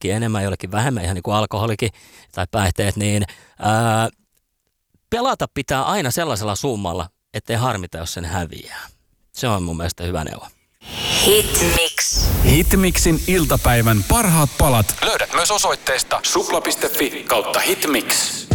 joillekin enemmän, joillekin vähemmän, ihan niin kuin alkoholikin tai päihteet, niin pelata pitää aina sellaisella summalla, ettei harmita, jos sen häviää. Se on mun mielestä hyvä neuvo. Hitmix. Hitmixin iltapäivän parhaat palat löydät myös osoitteesta supla.fi/hitmix.